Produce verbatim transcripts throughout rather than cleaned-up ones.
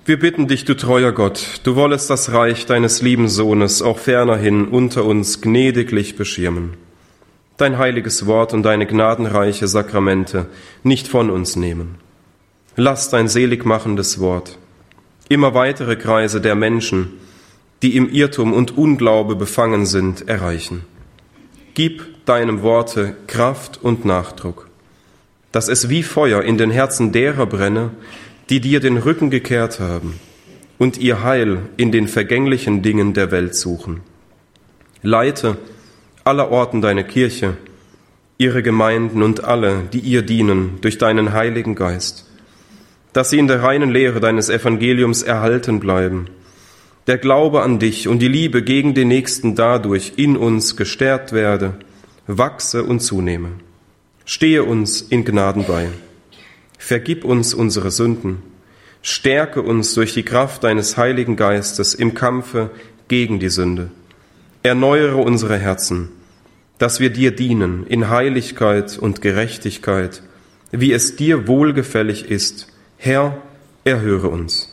Wir bitten dich, du treuer Gott, du wollest das Reich deines lieben Sohnes auch fernerhin unter uns gnädiglich beschirmen. Dein heiliges Wort und deine gnadenreiche Sakramente nicht von uns nehmen. Lass dein seligmachendes Wort immer weitere Kreise der Menschen, die im Irrtum und Unglaube befangen sind, erreichen. Gib deinem Worte Kraft und Nachdruck, dass es wie Feuer in den Herzen derer brenne, die dir den Rücken gekehrt haben und ihr Heil in den vergänglichen Dingen der Welt suchen. Leite allerorten deine Kirche, ihre Gemeinden und alle, die ihr dienen, durch deinen Heiligen Geist, dass sie in der reinen Lehre deines Evangeliums erhalten bleiben, der Glaube an dich und die Liebe gegen den Nächsten dadurch in uns gestärkt werde, wachse und zunehme. Stehe uns in Gnaden bei. Vergib uns unsere Sünden, stärke uns durch die Kraft deines Heiligen Geistes im Kampfe gegen die Sünde. Erneuere unsere Herzen, dass wir dir dienen in Heiligkeit und Gerechtigkeit, wie es dir wohlgefällig ist. Herr, erhöre uns.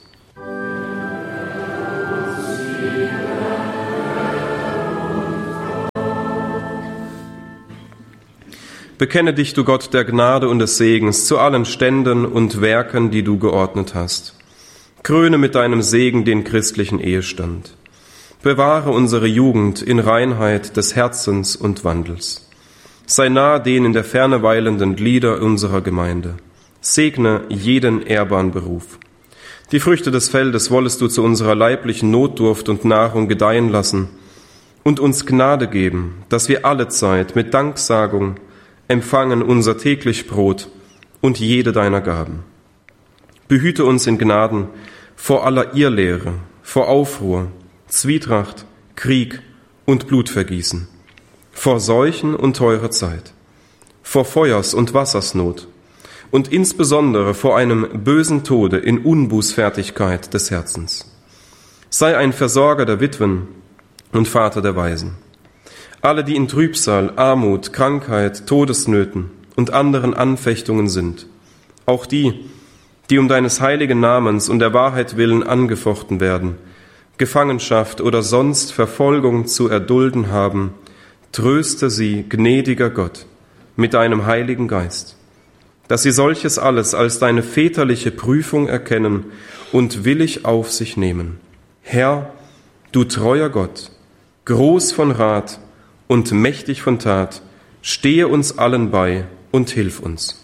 Bekenne dich, du Gott der Gnade und des Segens, zu allen Ständen und Werken, die du geordnet hast. Kröne mit deinem Segen den christlichen Ehestand. Bewahre unsere Jugend in Reinheit des Herzens und Wandels. Sei nahe den in der Ferne weilenden Glieder unserer Gemeinde. Segne jeden ehrbaren Beruf. Die Früchte des Feldes wollest du zu unserer leiblichen Notdurft und Nahrung gedeihen lassen und uns Gnade geben, dass wir allezeit mit Danksagung empfangen unser täglich Brot und jede deiner Gaben. Behüte uns in Gnaden vor aller Irrlehre, vor Aufruhr, Zwietracht, Krieg und Blutvergießen, vor Seuchen und teure Zeit, vor Feuers- und Wassersnot und insbesondere vor einem bösen Tode in Unbußfertigkeit des Herzens. Sei ein Versorger der Witwen und Vater der Waisen. Alle, die in Trübsal, Armut, Krankheit, Todesnöten und anderen Anfechtungen sind, auch die, die um deines heiligen Namens und der Wahrheit willen angefochten werden, Gefangenschaft oder sonst Verfolgung zu erdulden haben, tröste sie, gnädiger Gott, mit deinem Heiligen Geist, dass sie solches alles als deine väterliche Prüfung erkennen und willig auf sich nehmen. Herr, du treuer Gott, groß von Rat und mächtig von Tat, stehe uns allen bei und hilf uns.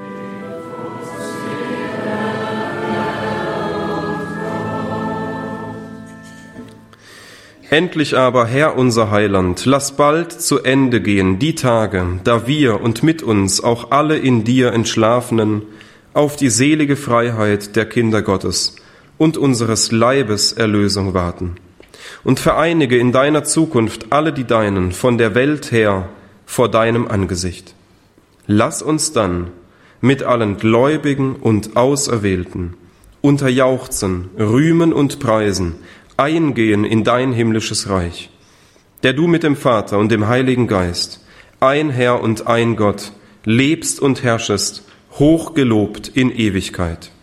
Endlich aber, Herr unser Heiland, lass bald zu Ende gehen die Tage, da wir und mit uns auch alle in dir Entschlafenen auf die selige Freiheit der Kinder Gottes und unseres Leibes Erlösung warten. Und vereinige in deiner Zukunft alle die Deinen von der Welt her vor deinem Angesicht. Lass uns dann mit allen Gläubigen und Auserwählten unter Jauchzen, Rühmen und Preisen eingehen in dein himmlisches Reich, der du mit dem Vater und dem Heiligen Geist, ein Herr und ein Gott, lebst und herrschest, hochgelobt in Ewigkeit.